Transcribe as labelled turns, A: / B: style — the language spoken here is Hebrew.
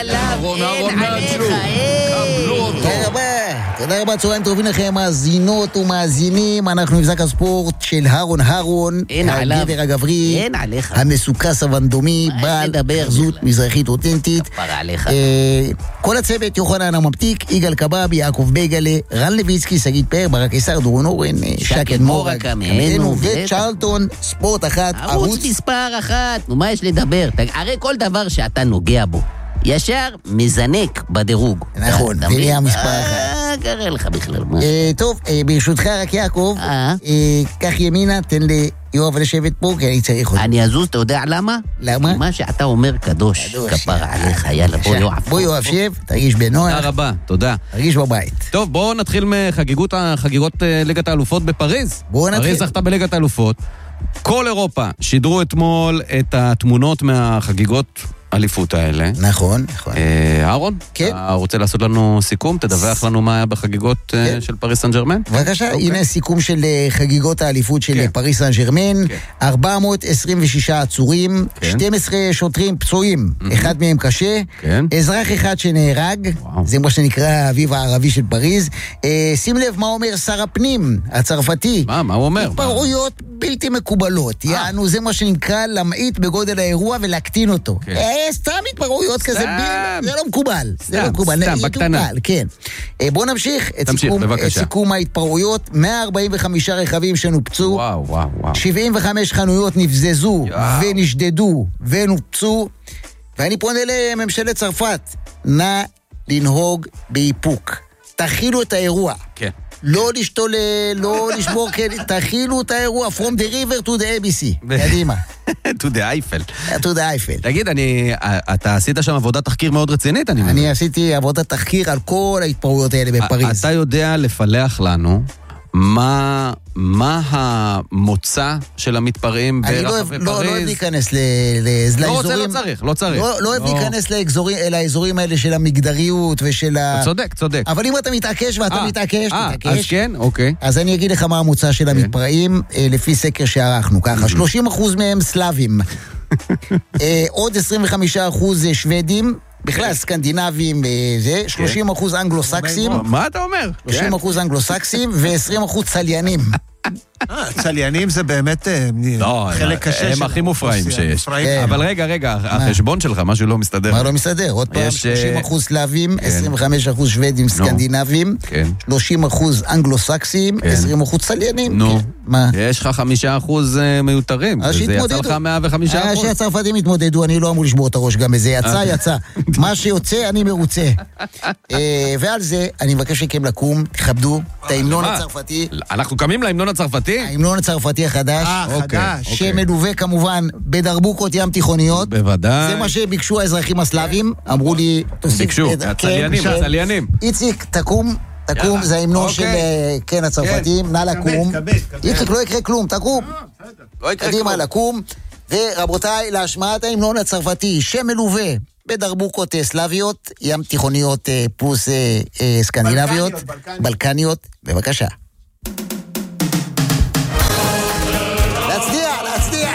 A: אהרון מהג'לו, קבלו אותו.
B: תודה רבה, צהריים טובים לכם, מאזינות ומאזינים. אנחנו מבזק הספורט של אהרון, הגבר הגברי, המסוכס הוונדומי, בעל חזות מזרחית אותנטית. כל הצוות, יוחנן הממתיק, יגאל קבב, יעקב בייגלה, רן לויצקי, שגית פאר, ברק איסר, דורון אורן, שקד מורה, קמנו וצ'רלטון, ספורט אחת,
C: ערוץ מספר אחת. נו, מה יש לדבר? הרי כל דבר שאתה נוגע בו ישר מזנק בדירוג.
B: נכון, תראה המספר אחת.
C: קרא לך בכלל.
B: טוב, ברשותך רק יעקב, קח ימינה, תן לי יואב לשבת פה, כי אני צריך אותו.
C: אני אזוז, אתה יודע למה?
B: למה?
C: מה שאתה אומר קדוש, כפר עליך, יאללה, בוא יואב.
B: בוא יואב, שב, תרגיש בנוח.
A: תודה רבה, תודה.
B: תרגיש בבית.
A: טוב, בואו נתחיל מחגיגות ליגת האלופות בפריז.
B: בואו נתחיל.
A: פריז זכתה בליגת האלופות. כל אירופה שידרו אתמול את התמונות מהחגיגות אליפות האלה.
B: נכון, נכון.
A: אהרון,
B: כן.
A: אתה רוצה לעשות לנו סיכום? תדווח לנו מה היה בחגיגות של פריז סן ז'רמן?
B: בבקשה, הנה סיכום של חגיגות האליפות של פריז סן ז'רמן. 426 עצורים, 12 שוטרים פצועים, אחד מהם קשה, אזרח אחד שנהרג, זה מה שנקרא האביב הערבי של פריז. שים לב מה אומר שר הפנים הצרפתי.
A: מה הוא אומר?
B: התפרעויות בלתי מקובלות. יענו, זה מה שנקרא להמעיט בגודל האירוע ולהקטין אותו. סתם התפרעויות כזה, זה לא מקובל. זה לא מקובל.
A: סתם, בקטנה.
B: כן. בואו נמשיך את סיכום ההתפרעויות. 145 רכבים שנופצו, 75 חנויות נבזזו ונשדדו ונופצו, ואני פונה לממשלת צרפת, נא לנהוג באיפוק. תכילו את האירוע. כן. לא להשתולל, לא לשמור, תכילו את האירוע, from the river to the ABC. קדימה.
A: to the Eiffel.
B: to the Eiffel.
A: תגיד, אתה עשית שם עבודת תחקיר מאוד רצינית?
B: אני עשיתי עבודת תחקיר על כל ההתפרעויות האלה בפריז.
A: אתה יודע לפלח לנו מה המוצא של המתפרעים ברחבי פריז?
B: אני לא אוהב להיכנס לאזורים...
A: לא צריך.
B: לא אוהב להיכנס לאזורים האלה של המגדריות ושל ה...
A: צודק.
B: אבל אם אתה מתעקש ואתה מתעקש,
A: אז כן, אוקיי.
B: אז אני אגיד לך מה המוצא של המתפרעים, לפי סקר שערכנו ככה. 30% מהם סלאבים, עוד 25% שוודים, בכלל סקנדינבים, 30% אנגלוסקסים.
A: מה אתה אומר?
B: 30% אנגלוסקסים ו-20% צליינים.
D: צליינים זה באמת חלק קשה.
A: הם הכי מופרעים שיש. אבל רגע, החשבון שלך, משהו לא מסתדר.
B: מה לא מסתדר? עוד פעם, 30% סלאבים, 25% שוודים סקנדינבים, 30% אנגלוסקסים, 20% צליינים.
A: נו, יש לך 5% מיותרים. זה יצא לך 105%.
B: שהצרפתים התמודדו, אני לא אמור לשבור את הראש גם בזה. יצא. מה שיוצא, אני מרוצה. ועל זה, אני מבקש מכם לקום, תכבדו את ההמנון הצרפתי.
A: אנחנו קמים להמנון הצרפתי?
B: ההמנון הצרפתי החדש. שמלווה כמובן בדרבוקות ים תיכוניות.
A: בוודאי.
B: זה מה שביקשו האזרחים הסלאבים. אמרו לי...
A: ביקשו, הצליינים.
B: איציק, תקום, זה ההמנון של הצרפתים. נא לקום. איציק, לא יקרה כלום, תקום. קדימה, לקום. ורבותיי, להשמעת ההמנון הצרפתי שמלווה בדרבוקות סלאביות, ים תיכוניות פלוס סקנדינביות, בלקניות, בבקשה.